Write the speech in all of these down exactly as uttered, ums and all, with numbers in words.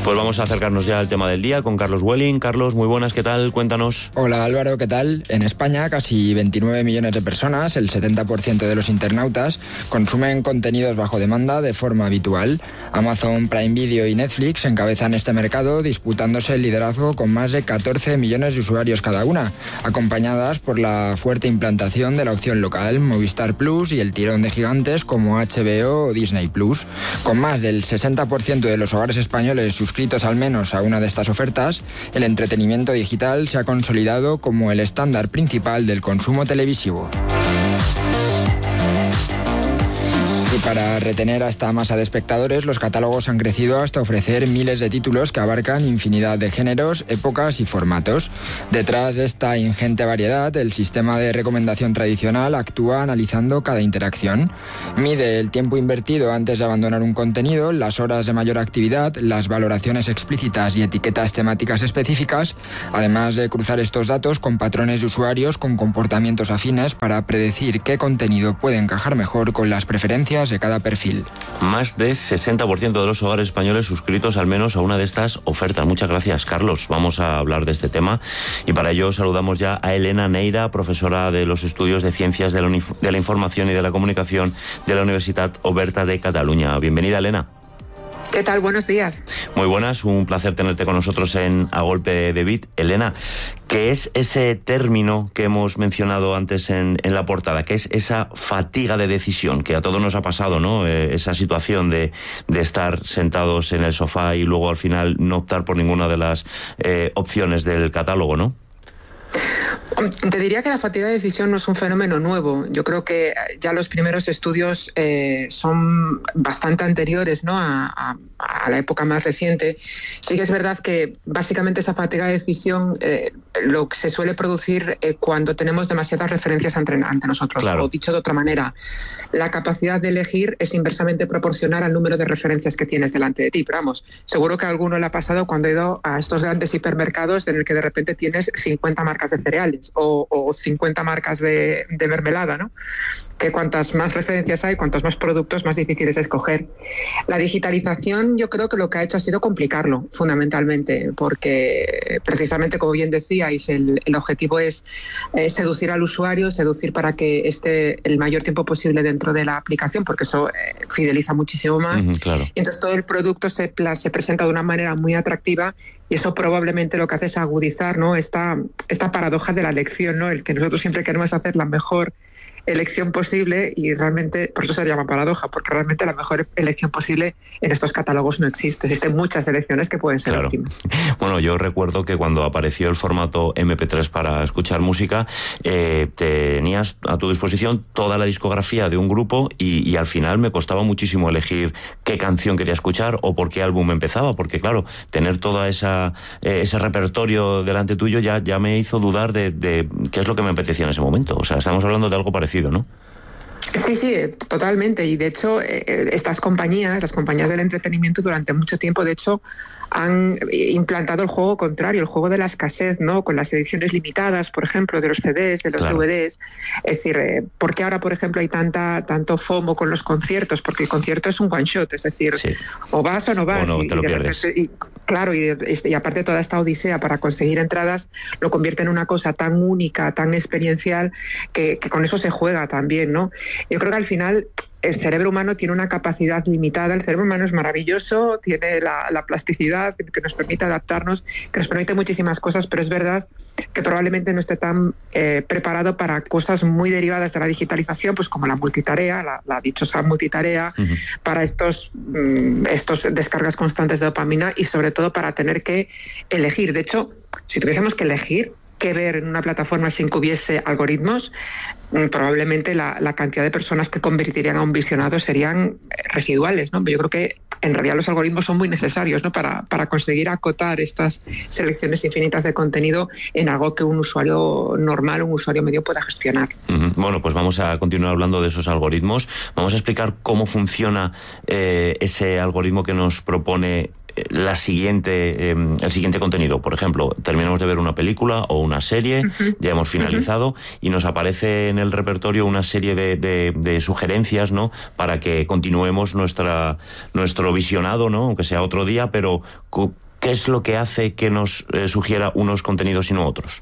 Pues vamos a acercarnos ya al tema del día con Carlos Welling. Carlos, muy buenas, ¿qué tal? Cuéntanos. Hola Álvaro, ¿qué tal? En España casi veintinueve millones de personas, el setenta por ciento de los internautas, consumen contenidos bajo demanda de forma habitual. Amazon Prime Video y Netflix encabezan este mercado disputándose el liderazgo con más de catorce millones de usuarios cada una, acompañadas por la fuerte implantación de la opción local, Movistar Plus y el tirón de gigantes como H B O o Disney Plus. Con más del sesenta por ciento de los hogares españoles suscritos al menos a una de estas ofertas, el entretenimiento digital se ha consolidado como el estándar principal del consumo televisivo. Y para retener a esta masa de espectadores, los catálogos han crecido hasta ofrecer miles de títulos que abarcan infinidad de géneros, épocas y formatos. Detrás de esta ingente variedad, el sistema de recomendación tradicional actúa analizando cada interacción. Mide el tiempo invertido antes de abandonar un contenido, las horas de mayor actividad, las valoraciones explícitas y etiquetas temáticas específicas, además de cruzar estos datos con patrones de usuarios con comportamientos afines para predecir qué contenido puede encajar mejor con las preferencias de cada perfil. Más de sesenta por ciento de los hogares españoles suscritos al menos a una de estas ofertas. Muchas gracias, Carlos. Vamos a hablar de este tema y para ello saludamos ya a Elena Neira, profesora de los estudios de Ciencias de la, Unif- de la Información y de la Comunicación de la Universitat Oberta de Cataluña. Bienvenida, Elena. ¿Qué tal? Buenos días. Muy buenas, un placer tenerte con nosotros en A Golpe de Bit. Elena, ¿qué es ese término que hemos mencionado antes en, en la portada? ¿Qué es esa fatiga de decisión que a todos nos ha pasado, ¿no? Eh, esa situación de, de estar sentados en el sofá y luego al final no optar por ninguna de las eh, opciones del catálogo, ¿no? Te diría que la fatiga de decisión no es un fenómeno nuevo. Yo creo que ya los primeros estudios eh, son bastante anteriores, ¿no?, a, a, a la época más reciente. Sí que es verdad que básicamente esa fatiga de decisión eh, lo que se suele producir eh, cuando tenemos demasiadas referencias ante, ante nosotros. Claro. O dicho de otra manera, la capacidad de elegir es inversamente proporcional al número de referencias que tienes delante de ti. Pero vamos, seguro que a alguno le ha pasado cuando ha ido a estos grandes hipermercados en el que de repente tienes cincuenta marcas de cereales o, o cincuenta marcas de, de mermelada, ¿no? Que cuantas más referencias hay, cuantos más productos, más difícil es escoger. La digitalización yo creo que lo que ha hecho ha sido complicarlo, fundamentalmente, porque precisamente, como bien decíais, el, el objetivo es eh, seducir al usuario, seducir para que esté el mayor tiempo posible dentro de la aplicación, porque eso eh, fideliza muchísimo más. Uh-huh, claro. Y entonces todo el producto se, se presenta de una manera muy atractiva y eso probablemente lo que hace es agudizar, ¿no?, esta, esta paradoja de la elección, ¿no?, el que nosotros siempre queremos hacer la mejor elección posible y realmente, por eso se llama paradoja, porque realmente la mejor elección posible en estos catálogos no existe. Existen muchas elecciones que pueden ser claro. óptimas. Bueno, yo recuerdo que cuando apareció el formato eme pe tres para escuchar música, eh, tenías a tu disposición toda la discografía de un grupo y, y al final me costaba muchísimo elegir qué canción quería escuchar o por qué álbum empezaba, porque claro, tener toda esa eh, ese repertorio delante tuyo ya, ya me hizo dudar de, de qué es lo que me apetecía en ese momento. O sea, estamos hablando de algo parecido, ¿no? Sí, sí, totalmente. Y de hecho, eh, estas compañías, las compañías del entretenimiento, durante mucho tiempo, de hecho, han implantado el juego contrario, el juego de la escasez, ¿no? Con las ediciones limitadas, por ejemplo, de los ce des, de los claro. de ve des. Es decir, eh, ¿por qué ahora, por ejemplo, hay tanta tanto FOMO con los conciertos? Porque el concierto es un one shot, es decir, sí. o vas o no vas. O no, y, te lo y pierdes. Repente, y, claro, y, y aparte toda esta odisea para conseguir entradas lo convierte en una cosa tan única, tan experiencial, que, que con eso se juega también, ¿no? Yo creo que al final el cerebro humano tiene una capacidad limitada. El cerebro humano es maravilloso, tiene la, la plasticidad que nos permite adaptarnos, que nos permite muchísimas cosas, pero es verdad que probablemente no esté tan eh, preparado para cosas muy derivadas de la digitalización, pues como la multitarea, la, la dichosa multitarea, uh-huh. para estos, mm, estos descargas constantes de dopamina y sobre todo para tener que elegir. De hecho, si tuviésemos que elegir qué ver en una plataforma sin que hubiese algoritmos, probablemente la, la cantidad de personas que convertirían a un visionado serían residuales, ¿no? Yo creo que en realidad los algoritmos son muy necesarios, ¿no?, para, para conseguir acotar estas selecciones infinitas de contenido en algo que un usuario normal, un usuario medio pueda gestionar. Uh-huh. Bueno, pues vamos a continuar hablando de esos algoritmos. Vamos a explicar cómo funciona eh, ese algoritmo que nos propone la siguiente, eh, el siguiente contenido. Por ejemplo, terminamos de ver una película o una serie, uh-huh. ya hemos finalizado, uh-huh. y nos aparece en el repertorio una serie de, de, de sugerencias, ¿no? Para que continuemos nuestra nuestro visionado, ¿no? Aunque sea otro día, pero ¿qué es lo que hace que nos eh, sugiera unos contenidos y no otros?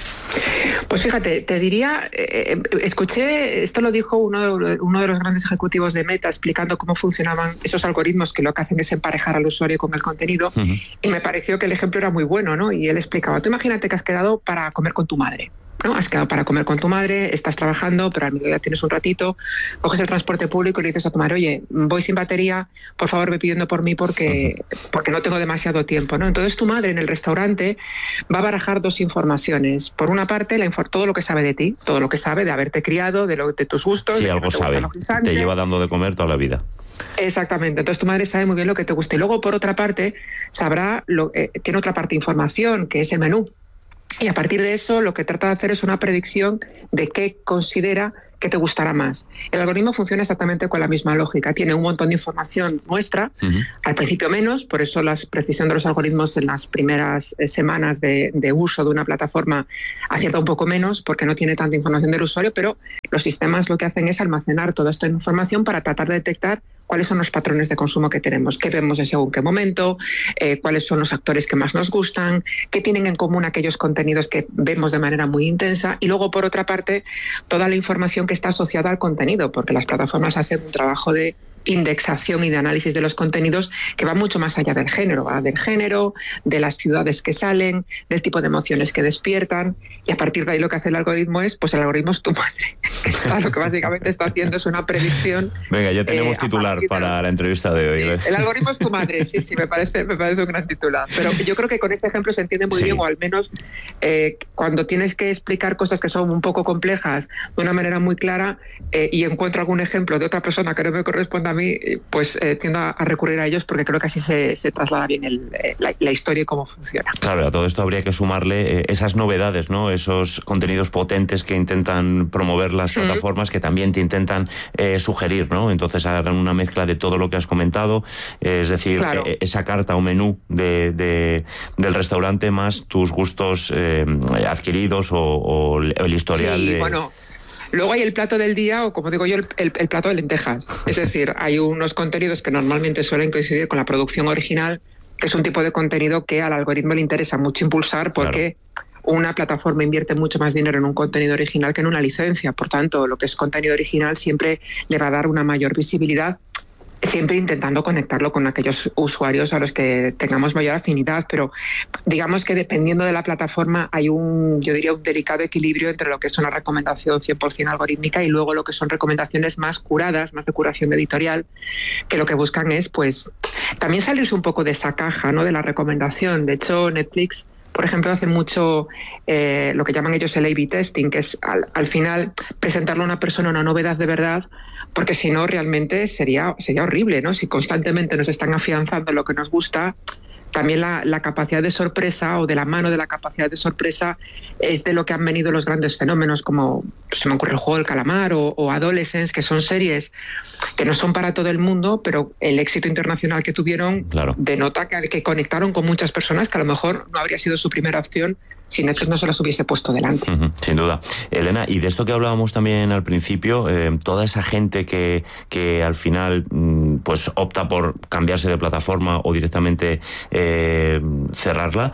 Pues fíjate, te diría, eh, escuché, esto lo dijo uno de, uno de los grandes ejecutivos de Meta explicando cómo funcionaban esos algoritmos que lo que hacen es emparejar al usuario con el contenido, uh-huh. y me pareció que el ejemplo era muy bueno, ¿no? Y él explicaba, tú imagínate que has quedado para comer con tu madre, ¿no? Has quedado para comer con tu madre, estás trabajando, pero al mediodía tienes un ratito, coges el transporte público y le dices a tu madre, oye, voy sin batería, por favor ve pidiendo por mí porque, porque no tengo demasiado tiempo, ¿no? Entonces tu madre en el restaurante va a barajar dos informaciones. Por una parte, la infor- todo lo que sabe de ti, todo lo que sabe de haberte criado, de, lo, de tus gustos. Sí, de algo no te sabe, te lleva dando de comer toda la vida. Exactamente, entonces tu madre sabe muy bien lo que te gusta. Y luego, por otra parte, sabrá, lo, eh, tiene otra parte de información, que es el menú. Y a partir de eso lo que trata de hacer es una predicción de qué considera que te gustará más. El algoritmo funciona exactamente con la misma lógica. Tiene un montón de información nuestra, uh-huh. al principio menos, por eso la precisión de los algoritmos en las primeras eh, semanas de, de uso de una plataforma acierta un poco menos porque no tiene tanta información del usuario, pero los sistemas lo que hacen es almacenar toda esta información para tratar de detectar cuáles son los patrones de consumo que tenemos, qué vemos en según qué momento, eh, cuáles son los actores que más nos gustan, qué tienen en común aquellos contenidos que vemos de manera muy intensa, y luego, por otra parte, toda la información que está asociada al contenido, porque las plataformas hacen un trabajo de indexación y de análisis de los contenidos que va mucho más allá del género, va del género, de las ciudades que salen, del tipo de emociones que despiertan, y a partir de ahí lo que hace el algoritmo es, pues el algoritmo es tu madre, que está, lo que básicamente está haciendo es una predicción. Venga, ya tenemos eh, titular para de... la entrevista de hoy. Sí, el algoritmo es tu madre, sí, sí, me parece, me parece un gran titular, pero yo creo que con este ejemplo se entiende muy sí. bien, o al menos eh, cuando tienes que explicar cosas que son un poco complejas de una manera muy clara, eh, y encuentro algún ejemplo de otra persona que no me corresponda a mí, pues eh, tiendo a, a recurrir a ellos porque creo que así se, se traslada bien el, eh, la, la historia y cómo funciona. Claro, a todo esto habría que sumarle eh, esas novedades, ¿no? Esos contenidos potentes que intentan promover las uh-huh. plataformas, que también te intentan eh, sugerir, ¿no? Entonces hagan una mezcla de todo lo que has comentado, eh, es decir, claro. eh, esa carta o menú de, de, del restaurante más tus gustos eh, adquiridos o, o el historial. Sí, de... bueno. Luego hay el plato del día, o como digo yo, el, el, el plato de lentejas. Es decir, hay unos contenidos que normalmente suelen coincidir con la producción original, que es un tipo de contenido que al algoritmo le interesa mucho impulsar porque claro. una plataforma invierte mucho más dinero en un contenido original que en una licencia. Por tanto, lo que es contenido original siempre le va a dar una mayor visibilidad, siempre intentando conectarlo con aquellos usuarios a los que tengamos mayor afinidad, pero digamos que dependiendo de la plataforma hay un, yo diría, un delicado equilibrio entre lo que es una recomendación cien por ciento algorítmica y luego lo que son recomendaciones más curadas, más de curación editorial, que lo que buscan es, pues, también salirse un poco de esa caja, ¿no?, de la recomendación. De hecho, Netflix, por ejemplo, hace mucho eh, lo que llaman ellos el A B testing, que es al, al final presentarle a una persona una novedad de verdad, porque si no realmente sería, sería horrible, ¿no? Si constantemente nos están afianzando lo que nos gusta, también la, la capacidad de sorpresa, o de la mano de la capacidad de sorpresa, es de lo que han venido los grandes fenómenos, como se me ocurre el juego del calamar o, o Adolescence, que son series que no son para todo el mundo, pero el éxito internacional que tuvieron claro. denota que, que conectaron con muchas personas que a lo mejor no habría sido su primera opción si Netflix no se las hubiese puesto delante. Uh-huh, sin duda. Elena, y de esto que hablábamos también al principio, eh, toda esa gente que, que al final mm, pues opta por cambiarse de plataforma o directamente eh, cerrarla,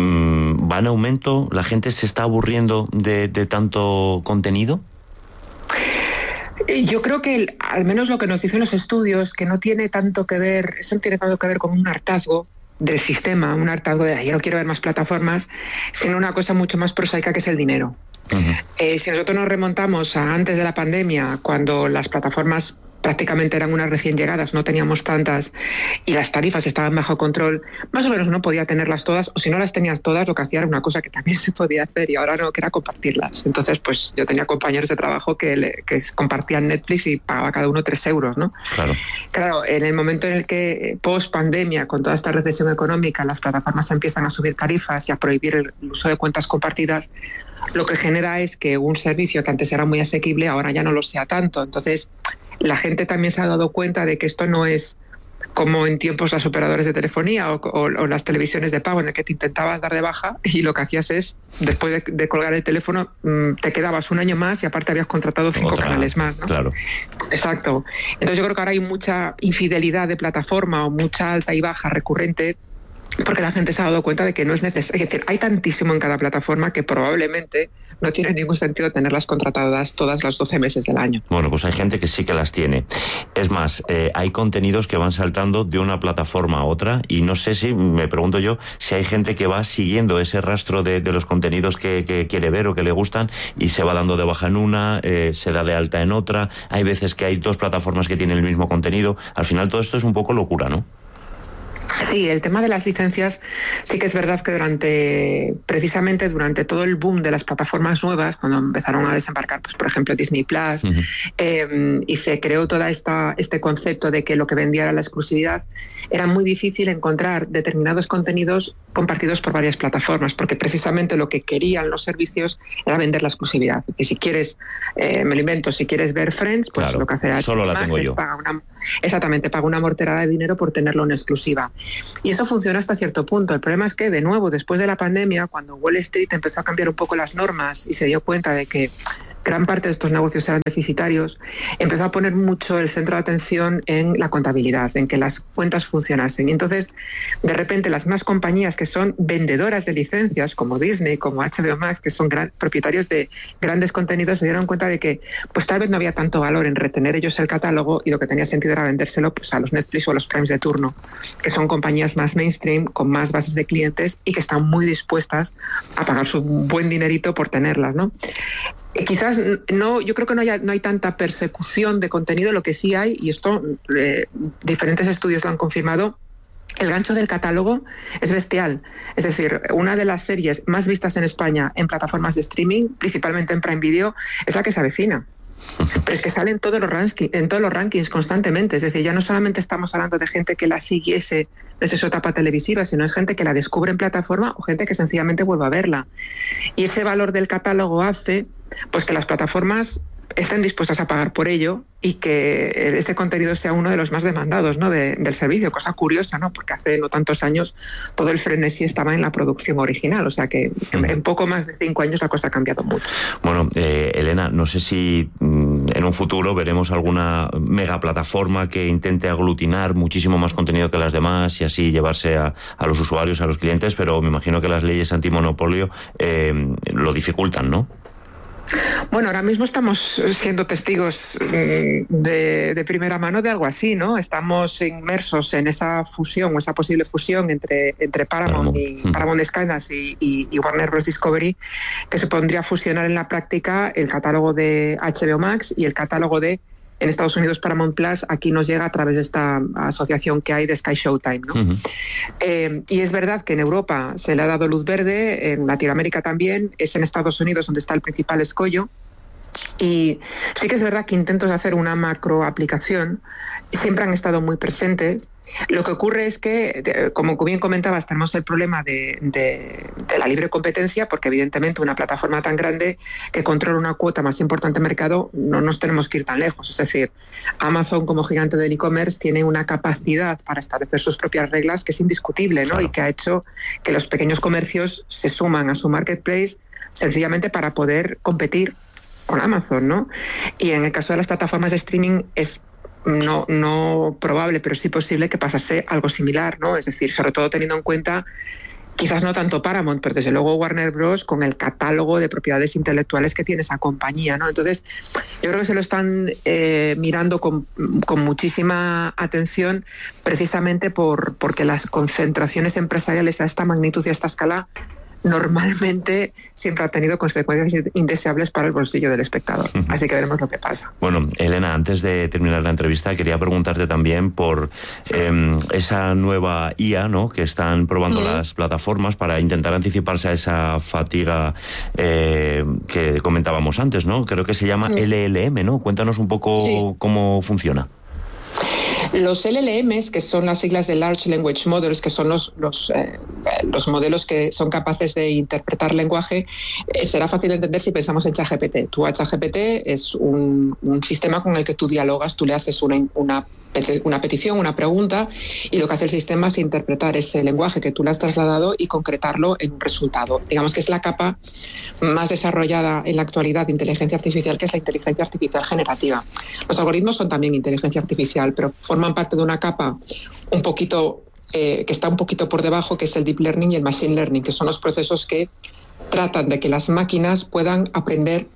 mm, ¿va en aumento? ¿La gente se está aburriendo de, de tanto contenido? Yo creo que el, al menos lo que nos dicen los estudios, que no tiene tanto que ver, eso no tiene tanto que ver con un hartazgo del sistema, un hartazgo de yo no quiero ver más plataformas, sino una cosa mucho más prosaica, que es el dinero. Uh-huh. Eh, si nosotros nos remontamos a antes de la pandemia, cuando las plataformas prácticamente eran unas recién llegadas, no teníamos tantas y las tarifas estaban bajo control, más o menos uno podía tenerlas todas, o si no las tenías todas, lo que hacía era una cosa que también se podía hacer y ahora no, que era compartirlas. Entonces, pues yo tenía compañeros de trabajo que, le, que compartían Netflix y pagaba cada uno tres euros, ¿no? Claro. Claro, en el momento en el que post pandemia, con toda esta recesión económica, las plataformas empiezan a subir tarifas y a prohibir el uso de cuentas compartidas, lo que genera es que un servicio que antes era muy asequible ahora ya no lo sea tanto. Entonces, la gente también se ha dado cuenta de que esto no es como en tiempos las operadoras de telefonía o, o, o las televisiones de pago en el que te intentabas dar de baja y lo que hacías es, después de, de colgar el teléfono, mmm, te quedabas un año más y aparte habías contratado cinco Otra, canales más, ¿no? Claro. Exacto. Entonces yo creo que ahora hay mucha infidelidad de plataforma o mucha alta y baja recurrente, porque la gente se ha dado cuenta de que no es necesario. Es decir, hay tantísimo en cada plataforma que probablemente no tiene ningún sentido tenerlas contratadas todas los doce meses del año. Bueno, pues hay gente que sí que las tiene. Es más, eh, hay contenidos que van saltando de una plataforma a otra y no sé si, me pregunto yo, si hay gente que va siguiendo ese rastro de, de los contenidos que, que quiere ver o que le gustan y se va dando de baja en una, eh, se da de alta en otra. Hay veces que hay dos plataformas que tienen el mismo contenido. Al final todo esto es un poco locura, ¿no? Sí, el tema de las licencias sí que es verdad que durante, precisamente durante todo el boom de las plataformas nuevas, cuando empezaron a desembarcar, pues por ejemplo Disney Plus, uh-huh. eh, y se creó todo esta, este concepto de que lo que vendía era la exclusividad, era muy difícil encontrar determinados contenidos compartidos por varias plataformas, porque precisamente lo que querían los servicios era vender la exclusividad. Y si quieres, eh, me lo invento, si quieres ver Friends, pues claro, lo que hace H B O Max es paga una, exactamente, paga una morterada de dinero por tenerlo en exclusiva. Y eso funciona hasta cierto punto. El problema es que, de nuevo, después de la pandemia, cuando Wall Street empezó a cambiar un poco las normas y se dio cuenta de que gran parte de estos negocios eran deficitarios, empezó a poner mucho el centro de atención en la contabilidad, en que las cuentas funcionasen. Y entonces, de repente, las más compañías que son vendedoras de licencias, como Disney, como H B O Max, que son gran, propietarios de grandes contenidos, se dieron cuenta de que pues tal vez no había tanto valor en retener ellos el catálogo y lo que tenía sentido era vendérselo pues, a los Netflix o a los Primes de turno, que son compañías más mainstream, con más bases de clientes y que están muy dispuestas a pagar su buen dinerito por tenerlas, ¿no? Quizás no, yo creo que no hay, no hay tanta persecución de contenido, lo que sí hay, y esto eh, diferentes estudios lo han confirmado, el gancho del catálogo es bestial. Es decir, una de las series más vistas en España en plataformas de streaming, principalmente en Prime Video, es La que se avecina. Pero es que sale en todos los rankings, en todos los rankings constantemente. Es decir, ya no solamente estamos hablando de gente que la siguiese desde su etapa televisiva, sino es gente que la descubre en plataforma o gente que sencillamente vuelve a verla. Y ese valor del catálogo hace pues que las plataformas estén dispuestas a pagar por ello y que ese contenido sea uno de los más demandados, ¿no? de, del servicio, cosa curiosa, ¿no? Porque hace no tantos años todo el frenesí estaba en la producción original, o sea que en, en poco más de cinco años la cosa ha cambiado mucho. Bueno, eh, Elena, no sé si mm, en un futuro veremos alguna mega plataforma que intente aglutinar muchísimo más contenido que las demás y así llevarse a, a los usuarios, a los clientes, pero me imagino que las leyes antimonopolio eh, lo dificultan, ¿no? Bueno, ahora mismo estamos siendo testigos de, de primera mano de algo así, ¿no? Estamos inmersos en esa fusión o esa posible fusión entre, entre Paramount, Paramount. y Paramount Skydance y, y, y Warner Bros. Discovery, que supondría fusionar en la práctica el catálogo de H B O Max y el catálogo de, en Estados Unidos, Paramount Plus. Aquí nos llega a través de esta asociación que hay de Sky Showtime, ¿no? Uh-huh. Eh, y es verdad que en Europa se le ha dado luz verde, en Latinoamérica también, es en Estados Unidos donde está el principal escollo. Y sí que es verdad que intentos de hacer una macro aplicación siempre han estado muy presentes. Lo que ocurre es que, como bien comentabas, tenemos el problema de, de, de la libre competencia, porque evidentemente una plataforma tan grande que controla una cuota más importante de mercado, no nos tenemos que ir tan lejos. Es decir, Amazon, como gigante del e-commerce, tiene una capacidad para establecer sus propias reglas que es indiscutible, ¿no? Claro. Y que ha hecho que los pequeños comercios se suman a su marketplace sencillamente para poder competir con Amazon, ¿no? Y en el caso de las plataformas de streaming es no, no probable, pero sí posible que pasase algo similar, ¿no? Es decir, sobre todo teniendo en cuenta, quizás no tanto Paramount, pero desde luego Warner Bros. Con el catálogo de propiedades intelectuales que tiene esa compañía, ¿no? Entonces, yo creo que se lo están eh, mirando con, con muchísima atención, precisamente por porque las concentraciones empresariales a esta magnitud y a esta escala normalmente siempre ha tenido consecuencias indeseables para el bolsillo del espectador. Uh-huh. Así que veremos lo que pasa. Bueno, Elena, antes de terminar la entrevista, quería preguntarte también por sí. eh, esa nueva I A, ¿no?, que están probando uh-huh. las plataformas para intentar anticiparse a esa fatiga eh, que comentábamos antes, ¿no? Creo que se llama uh-huh. L L M, ¿no? Cuéntanos un poco sí. cómo funciona. Los L L Ms, que son las siglas de Large Language Models, que son los, los, eh, los modelos que son capaces de interpretar lenguaje, eh, será fácil de entender si pensamos en ChatGPT. Tu ChatGPT es un, un sistema con el que tú dialogas, tú le haces una, una una petición, una pregunta, y lo que hace el sistema es interpretar ese lenguaje que tú le has trasladado y concretarlo en un resultado. Digamos que es la capa más desarrollada en la actualidad de inteligencia artificial, que es la inteligencia artificial generativa. Los algoritmos son también inteligencia artificial, pero forman parte de una capa un poquito eh, que está un poquito por debajo, que es el deep learning y el machine learning, que son los procesos que tratan de que las máquinas puedan aprender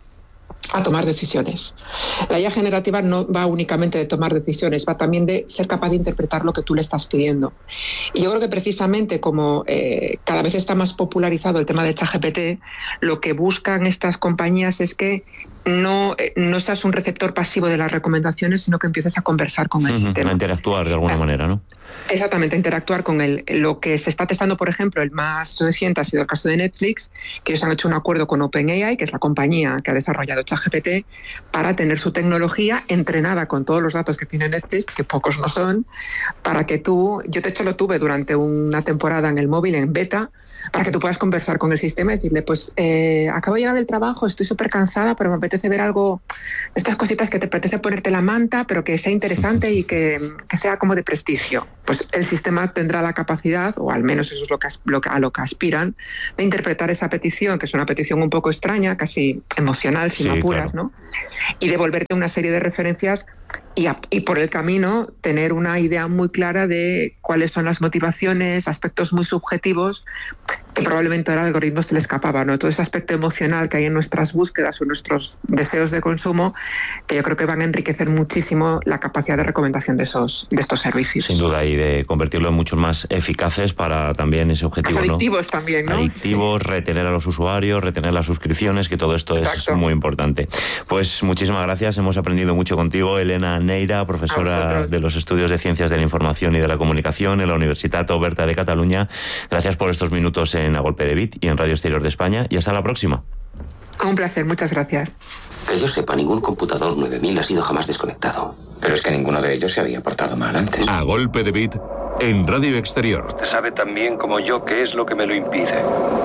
a tomar decisiones. La I A generativa no va únicamente de tomar decisiones, va también de ser capaz de interpretar lo que tú le estás pidiendo. Y yo creo que precisamente como eh, cada vez está más popularizado el tema de ChatGPT, lo que buscan estas compañías es que no, no seas un receptor pasivo de las recomendaciones, sino que empieces a conversar con el uh-huh, sistema. A interactuar de alguna ah, manera, ¿no? Exactamente, a interactuar con él. Lo que se está testando, por ejemplo, el más reciente ha sido el caso de Netflix, que ellos han hecho un acuerdo con OpenAI, que es la compañía que ha desarrollado ChatGPT, para tener su tecnología entrenada con todos los datos que tiene Netflix, que pocos no son, para que tú, yo de hecho lo tuve durante una temporada en el móvil, en beta, para que tú puedas conversar con el sistema y decirle, pues eh, acabo de llegar del trabajo, estoy súper cansada, pero me apetece ver algo de estas cositas que te apetece ponerte la manta, pero que sea interesante y que, que sea como de prestigio. Pues el sistema tendrá la capacidad, o al menos eso es lo que, lo que, a lo que aspiran, de interpretar esa petición, que es una petición un poco extraña, casi emocional, si me apuras, claro, ¿no? Y devolverte una serie de referencias y, a, y por el camino tener una idea muy clara de cuáles son las motivaciones, aspectos muy subjetivos que probablemente al algoritmo se le escapaba, ¿no? Todo ese aspecto emocional que hay en nuestras búsquedas o nuestros deseos de consumo, que yo creo que van a enriquecer muchísimo la capacidad de recomendación de esos de estos servicios. Sin duda, y de convertirlo en muchos más eficaces para también ese objetivo, más adictivos, ¿no? También, ¿no? Adictivos, sí. Retener a los usuarios, retener las suscripciones, que todo esto Exacto. es muy importante. Pues muchísimas gracias, hemos aprendido mucho contigo, Elena Neira, profesora de los estudios de Ciencias de la Información y de la Comunicación en la Universitat Oberta de Cataluña. Gracias por estos minutos en A Golpe de Bit y en Radio Exterior de España, y hasta la próxima. Un placer, muchas gracias. Que yo sepa, ningún computador nueve mil ha sido jamás desconectado. Pero es que ninguno de ellos se había portado mal antes. A Golpe de Bit en Radio Exterior. Usted sabe tan bien como yo qué es lo que me lo impide.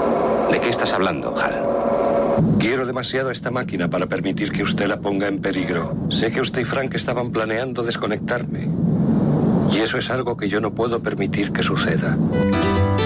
¿De qué estás hablando, Hal? Quiero demasiado esta máquina para permitir que usted la ponga en peligro. Sé que usted y Frank estaban planeando desconectarme. Y eso es algo que yo no puedo permitir que suceda.